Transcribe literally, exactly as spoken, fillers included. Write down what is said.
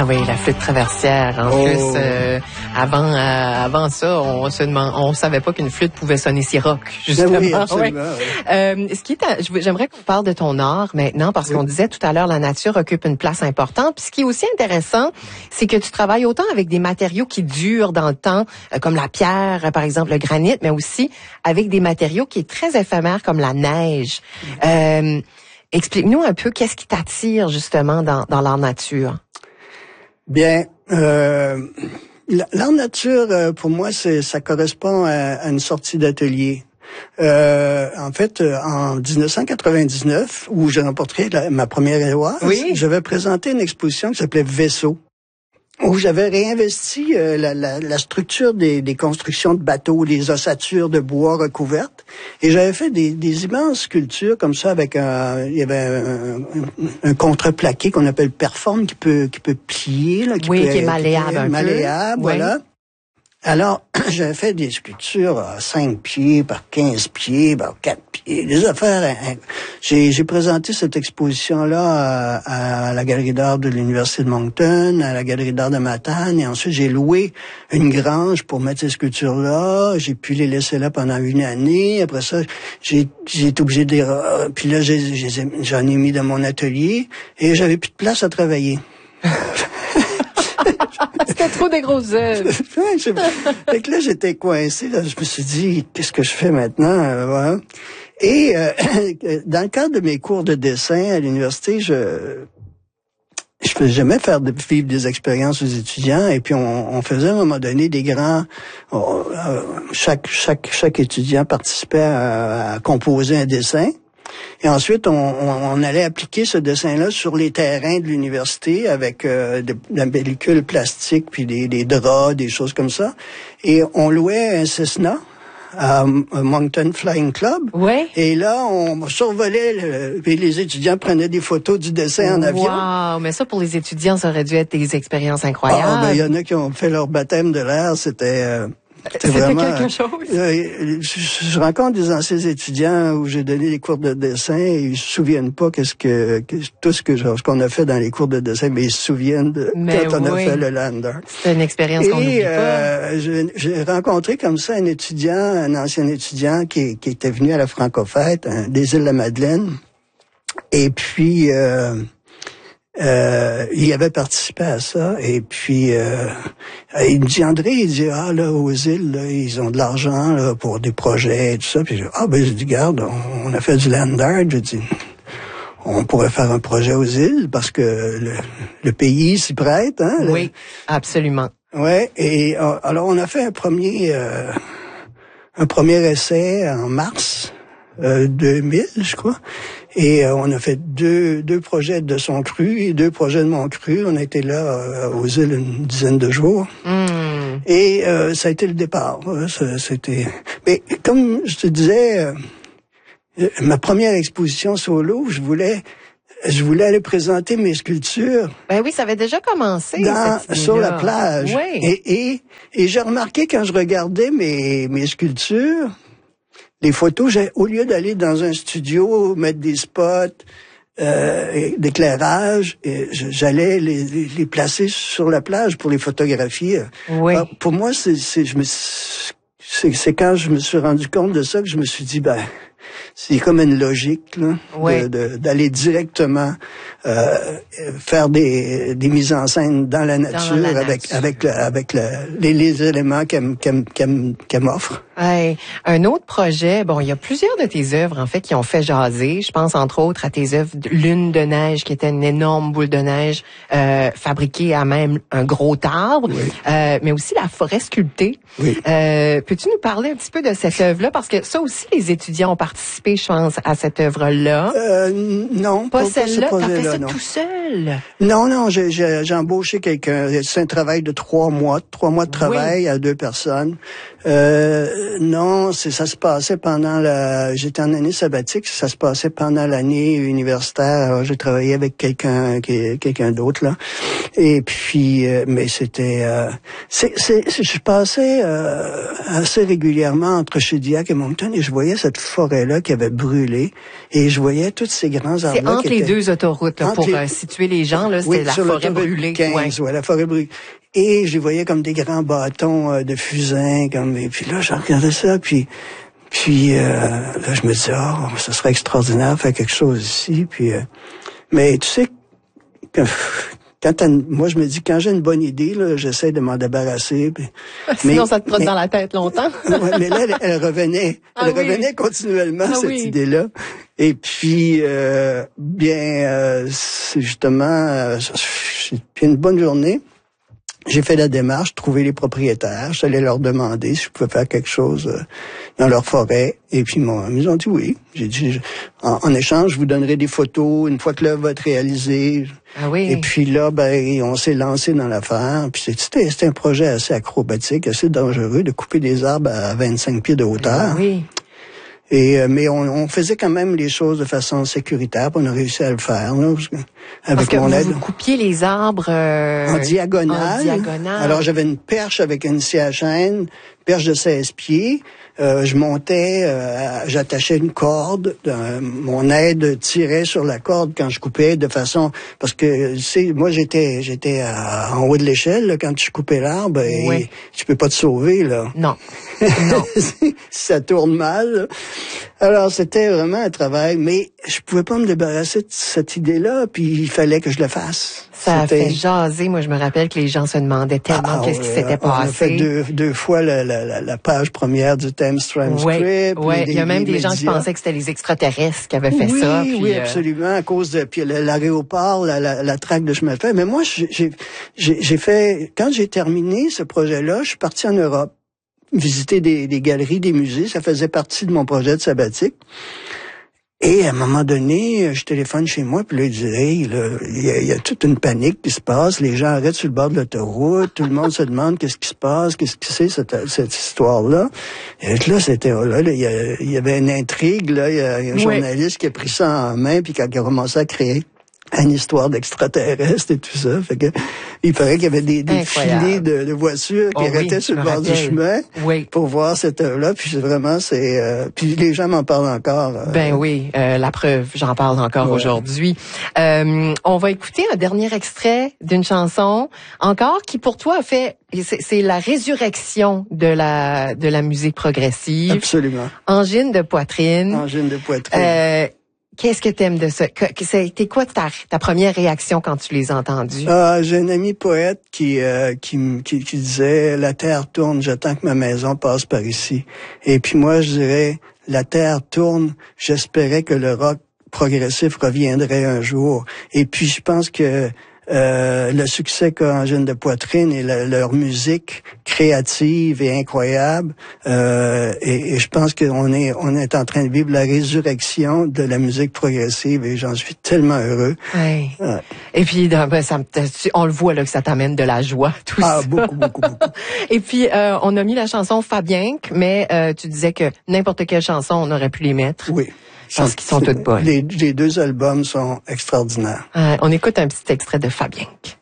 Ah oui, la flûte traversière. En oh. plus, euh, avant, euh, avant ça, on se demande, on savait pas qu'une flûte pouvait sonner si rock, justement. Oui, absolument. Ouais. Oui. Euh, ce qui est, à, j'aimerais qu'on parle de ton art maintenant, parce oui. qu'on disait tout à l'heure, la nature occupe une place importante. Puis ce qui est aussi intéressant, c'est que tu travailles autant avec des matériaux qui durent dans le temps, euh, comme la pierre, par exemple le granit, mais aussi avec des matériaux qui est très éphémères, comme la neige. Mm. Euh, explique-nous un peu qu'est-ce qui t'attire justement dans, dans l'art nature. Bien, euh, l'art nature, pour moi, c'est ça correspond à, à une sortie d'atelier. Euh, en fait, en dix-neuf cent quatre-vingt-dix-neuf, où j'ai remporté la, ma première Éloise, oui. j'avais présenté une exposition qui s'appelait Vaisseau, où j'avais réinvesti euh, la, la, la structure des, des constructions de bateaux, les ossatures de bois recouvertes, et j'avais fait des, des immenses sculptures comme ça avec un, il y avait un, un, un contreplaqué qu'on appelle performe qui peut qui peut plier, là, qui oui, peut, qui est malléable, qui est un malléable, peu. voilà. Oui. Alors, j'avais fait des sculptures à cinq pieds, par quinze pieds, par quatre pieds, des affaires. J'ai, j'ai présenté cette exposition-là à, à la Galerie d'art de l'Université de Moncton, à la Galerie d'art de Matane, et ensuite j'ai loué une grange pour mettre ces sculptures-là. J'ai pu les laisser là pendant une année. Après ça, j'ai, j'ai été obligé de... Puis là, j'ai, j'ai, j'en ai mis dans mon atelier, et j'avais plus de place à travailler. C'était trop des grosses œuvres. Fait que là, j'étais coincé. Là, je me suis dit, qu'est-ce que je fais maintenant? Voilà. Et euh, dans le cadre de mes cours de dessin à l'université, je je faisais jamais faire de, vivre des expériences aux étudiants. Et puis, on, on faisait à un moment donné des grands... On, euh, chaque chaque chaque étudiant participait à, à composer un dessin. Et ensuite, on, on, on allait appliquer ce dessin-là sur les terrains de l'université avec euh, de, de la pellicule plastique, puis des, des draps, des choses comme ça. Et on louait un Cessna à Moncton Flying Club. Ouais. Et là, on survolait, le, et les étudiants prenaient des photos du dessin en avion. Wow, mais ça, pour les étudiants, ça aurait dû être des expériences incroyables. Ah, ben, il y en a qui ont fait leur baptême de l'air, c'était... Euh, C'était vraiment, quelque chose. Euh, je, je rencontre des anciens étudiants où j'ai donné des cours de dessin et ils se souviennent pas qu'est-ce que, que tout ce que ce qu'on a fait dans les cours de dessin, mais ils se souviennent de mais quand on oui. a fait le lander. C'est une expérience qu'on n'oublie euh, pas. Je, j'ai rencontré comme ça un étudiant, un ancien étudiant qui, qui était venu à la Francofête, hein, des Îles-de-la-Madeleine, et puis. Euh, Euh, il avait participé à ça et puis euh, il me dit André, il dit ah là aux îles là, ils ont de l'argent là pour des projets et tout ça. Puis je dis ah ben je dis garde, on, on a fait du land art. Je dis on pourrait faire un projet aux îles parce que le, le pays s'y prête. Hein, oui, le... absolument. Ouais et alors on a fait un premier euh, un premier essai en mars euh, deux mille, je crois. Et euh, on a fait deux deux projets de son cru et deux projets de mon cru. On a été là euh, aux îles une dizaine de jours. Mm. Et euh, ça a été le départ. Ça, c'était. Mais comme je te disais, euh, ma première exposition solo, je voulais je voulais aller présenter mes sculptures. Ben oui, ça avait déjà commencé. Dans, sur la plage. Oui. Et et et j'ai remarqué quand je regardais mes mes sculptures. Les photos, j'ai, au lieu d'aller dans un studio, mettre des spots, euh, d'éclairage, et j'allais les, les placer sur la plage pour les photographier. Oui. Alors, pour moi, c'est, c'est, je me, c'est, c'est quand je me suis rendu compte de ça que je me suis dit, ben, c'est comme une logique là, oui. de, de, d'aller directement euh, faire des, des mises en scène dans la nature, dans la avec nature. avec le, avec le, les, les éléments qu'elle, qu'elle, qu'elle, qu'elle m'offre. Hey, un autre projet, bon, il y a plusieurs de tes œuvres en fait qui ont fait jaser. Je pense entre autres à tes œuvres Lune de neige, qui était une énorme boule de neige euh, fabriquée à même un gros arbre, oui. euh, mais aussi la forêt sculptée. Oui. Euh, peux-tu nous parler un petit peu de cette œuvre-là, parce que ça aussi les étudiants ont participé, je pense, à cette œuvre-là. Euh, non, pas, pas celle-là. Pas T'as fait ça non. tout seul. Non, non, j'ai, j'ai, j'ai embauché quelqu'un. C'est un travail de trois mois, trois mois de travail oui. à deux personnes. Euh, Euh, non, c'est ça se passait pendant la. J'étais en année sabbatique, ça se passait pendant l'année universitaire. Alors, j'ai travaillé avec quelqu'un, quelqu'un d'autre là. Et puis, euh, mais c'était, euh, c'est, c'est, je passais euh, assez régulièrement entre Shediac et Moncton et je voyais cette forêt là qui avait brûlé et je voyais tous ces grands arbres. C'est entre les étaient, deux autoroutes là, pour les, euh, situer les gens là, c'était oui, la forêt brûlée. quinze, ouais. Ouais, la forêt brûlée. Et je les voyais comme des grands bâtons euh, de fusain, comme et puis là, je regardais ça, puis puis euh, là, je me disais, oh, ce serait extraordinaire de faire quelque chose ici. Puis, euh, mais tu sais, quand, quand t'as une, moi je me dis quand j'ai une bonne idée, là, j'essaie de m'en débarrasser. Puis, Sinon, mais, ça te trotte mais, dans la tête longtemps. Ouais, mais là, elle, elle revenait, ah elle oui. revenait continuellement ah cette oui. idée-là. Et puis, euh, bien, euh, c'est justement, euh, puis une bonne journée. J'ai fait la démarche, trouver les propriétaires. J'allais leur demander si je pouvais faire quelque chose euh, dans leur forêt. Et puis, bon, ils ont dit oui. J'ai dit, je, en, en échange, je vous donnerai des photos une fois que l'œuvre va être réalisée. Ah oui. Et puis là, ben, on s'est lancé dans l'affaire. Puis c'était, c'était un projet assez acrobatique, assez dangereux de couper des arbres à vingt-cinq pieds de hauteur. Ah oui. Et euh, mais on, on faisait quand même les choses de façon sécuritaire, puis on a réussi à le faire. Là, parce que, avec parce que mon vous, aide, vous coupiez les arbres euh, en diagonale. En diagonale. Alors j'avais une perche avec une scie à chaîne, perche de seize pieds. Euh, je montais, euh, j'attachais une corde. Euh, mon aide tirait sur la corde quand je coupais de façon parce que c'est moi j'étais j'étais à, en haut de l'échelle là, quand tu coupais l'arbre et oui. tu peux pas te sauver là. Non. Non. si ça tourne mal. Là. Alors c'était vraiment un travail, mais je pouvais pas me débarrasser de cette idée-là, puis il fallait que je le fasse. Ça a c'était... fait jaser. Moi, je me rappelle que les gens se demandaient tellement ah, qu'est-ce ouais, qui s'était on passé. On a fait deux, deux fois la, la, la page première du Thames Transcript. Oui, ouais. Il y a même des gens qui pensaient que c'était les extraterrestres qui avaient fait oui, ça. Oui, oui, euh... absolument, à cause de puis l'aéroport, la, la, la traque de chemin de fer. Mais moi, j'ai, j'ai, j'ai fait... Quand j'ai terminé ce projet-là, je suis parti en Europe, visiter des, des galeries, des musées. Ça faisait partie de mon projet de sabbatique. Et à un moment donné, je téléphone chez moi, puis là, il dit, hey, là, il y a, il y a toute une panique qui se passe, les gens arrêtent sur le bord de l'autoroute, tout le monde se demande qu'est-ce qui se passe, qu'est-ce que c'est cette, cette histoire-là. Et là, c'était, là, là, il y, a, il y avait une intrigue, là, il y a un oui. journaliste qui a pris ça en main, puis quand il a commencé à créer une histoire d'extraterrestres et tout ça. Fait que, il paraît qu'il y avait des, des filets de, de voitures qui oh arrêtaient oui, sur le bord du chemin oui. pour voir cette œuvre-là. Puis vraiment, c'est... Euh, puis les gens m'en parlent encore. Euh, ben oui, euh, la preuve, j'en parle encore ouais. aujourd'hui. Euh, on va écouter un dernier extrait d'une chanson, encore, qui pour toi a fait... C'est, c'est la résurrection de la, de la musique progressive. Absolument. Angine de poitrine. Angine de poitrine. Euh, Qu'est-ce que t'aimes de ça? C'était quoi ta, ta première réaction quand tu les as entendus? Ah, j'ai un ami poète qui, euh, qui, qui, qui disait « La terre tourne, j'attends que ma maison passe par ici. » Et puis moi, je dirais « La terre tourne, j'espérais que le rock progressif reviendrait un jour. » Et puis je pense que Euh, le succès qu'a Angine de poitrine et la, leur musique créative et incroyable, euh, et, et je pense qu'on est on est en train de vivre la résurrection de la musique progressive et j'en suis tellement heureux. Oui. Ouais. Et puis ben, ça, on le voit là que ça t'amène de la joie, tout ah, ça. Ah beaucoup beaucoup beaucoup. Et puis euh, on a mis la chanson Fabienque, mais euh, tu disais que n'importe quelle chanson on aurait pu les mettre. Oui. Parce qu'ils sont toutes bonnes. Les, les deux albums sont extraordinaires. Euh, on écoute un petit extrait de Fabienque.